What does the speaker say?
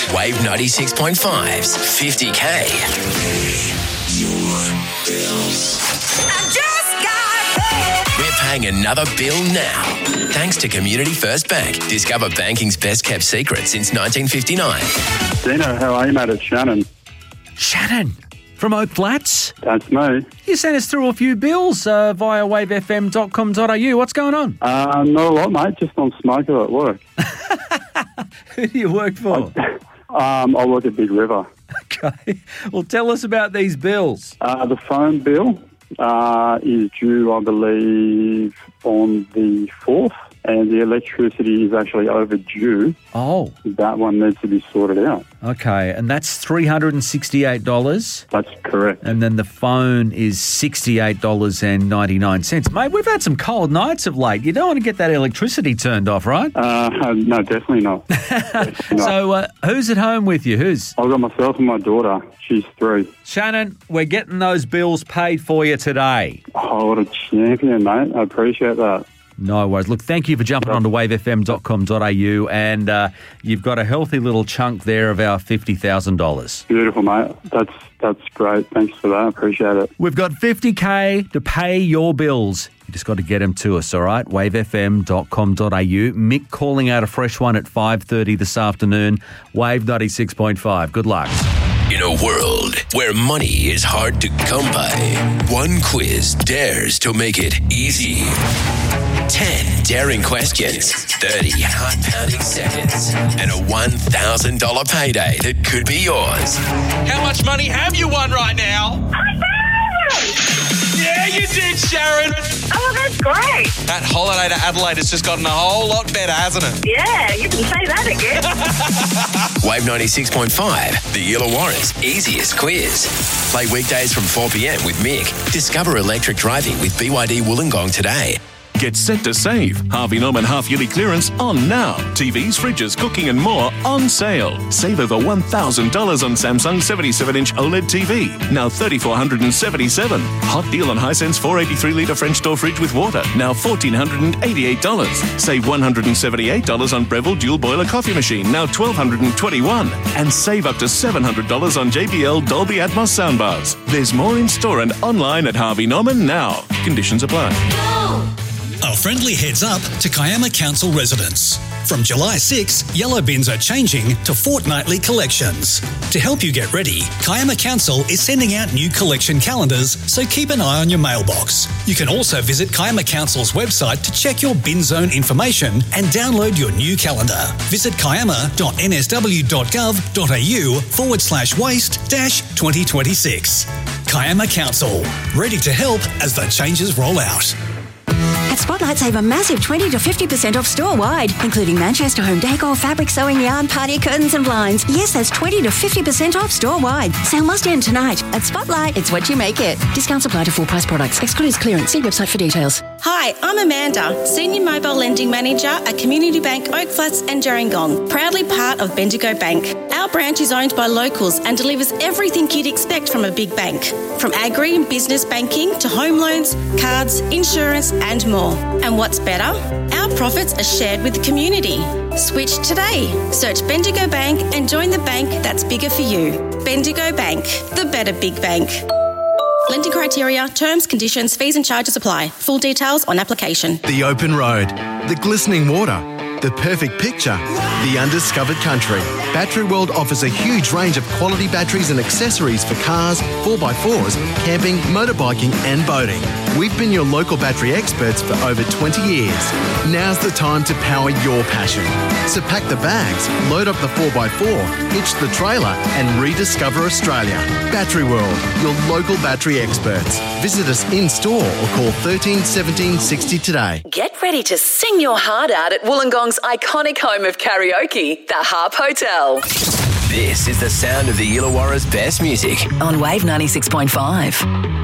Wave 96.5's 50K. We're paying another bill now. Thanks to Community First Bank. Discover banking's best kept secret since 1959. Dino, how are you, mate? It's Shannon. Shannon from Oak Flats. That's me. You sent us through a few bills via wavefm.com.au. What's going on? Not a lot, mate. Just on smoker at work. Who do you work for? I work at Big River. Okay. Well, tell us about these bills. The phone bill is due, I believe, on the 4th, and the electricity is actually overdue. Oh. That one needs to be sorted out. Okay, and that's $368. That's correct. And then the phone is $68.99. Mate, we've had some cold nights of late. You don't want to get that electricity turned off, right? No, definitely not. Definitely not. So who's at home with you? I've got myself and my daughter. She's 3. Shannon, we're getting those bills paid for you today. Oh, what a champion, mate. I appreciate that. No worries. Look, thank you for jumping on to wavefm.com.au, and you've got a healthy little chunk there of our $50,000. Beautiful, mate. That's great. Thanks for that. I appreciate it. We've got $50K to pay your bills. You just got to get them to us, all right? wavefm.com.au. Mick calling out a fresh one at 5:30 this afternoon. Wave 96.5. Good luck. In a world where money is hard to come by, one quiz dares to make it easy. 10 daring questions, 30 heart-pounding seconds, and a $1,000 payday that could be yours. How much money have you won right now? Yeah, you did, Sharon. Oh, that's great. That holiday to Adelaide has just gotten a whole lot better, hasn't it? Yeah, you can say that again. Wave 96.5, the Illawarra's easiest quiz. Play weekdays from 4 p.m. with Mick. Discover electric driving with BYD Wollongong today. Get set to save. Harvey Norman half-yearly clearance on now. TVs, fridges, cooking and more on sale. Save over $1,000 on Samsung 77-inch OLED TV. Now $3,477. Hot deal on Hisense 483-litre French door fridge with water. Now $1,488. Save $178 on Breville dual boiler coffee machine. Now $1,221. And save up to $700 on JBL Dolby Atmos soundbars. There's more in store and online at Harvey Norman now. Conditions apply. A friendly heads up to Kiama Council residents. From July 6, yellow bins are changing to fortnightly collections. To help you get ready, Kiama Council is sending out new collection calendars, so keep an eye on your mailbox. You can also visit Kiama Council's website to check your bin zone information and download your new calendar. Visit kiama.nsw.gov.au/waste-2026. Kiama Council, ready to help as the changes roll out. At Spotlight, save a massive 20 to 50% off store-wide, including Manchester home decor, fabric sewing yarn, party curtains and blinds. Yes, that's 20 to 50% off store-wide. Sale must end tonight. At Spotlight, it's what you make it. Discounts apply to full-price products. Excludes clearance. See website for details. Hi, I'm Amanda, Senior Mobile Lending Manager at Community Bank Oak Flats and Gerringong, proudly part of Bendigo Bank. Our branch is owned by locals and delivers everything you'd expect from a big bank, from agri and business banking to home loans, cards, insurance and more. And what's better? Our profits are shared with the community. Switch today. Search Bendigo Bank and join the bank that's bigger for you. Bendigo Bank, the better big bank. Lending criteria, terms, conditions, fees and charges apply. Full details on application. The open road, the glistening water, the perfect picture, the undiscovered country. Battery World offers a huge range of quality batteries and accessories for cars, 4x4s, camping, motorbiking and boating. We've been your local battery experts for over 20 years. Now's the time to power your passion. So pack the bags, load up the 4x4, hitch the trailer and rediscover Australia. Battery World, your local battery experts. Visit us in store or call 13 17 60 today. Get ready to sing your heart out at Wollongong's iconic home of karaoke, the Harp Hotel. This is the sound of the Illawarra's best music on Wave 96.5.